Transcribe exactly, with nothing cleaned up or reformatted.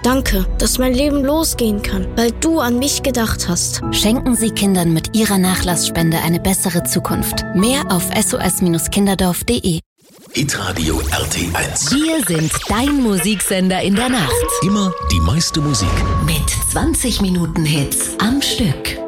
Danke, dass mein Leben losgehen kann, weil du an mich gedacht hast. Schenken Sie Kindern mit Ihrer Nachlassspende eine bessere Zukunft. Mehr auf s o s kinderdorf punkt d e. Hitradio R T eins. Wir sind dein Musiksender in der Nacht. Immer die meiste Musik. Mit zwanzig Minuten Hits am Stück.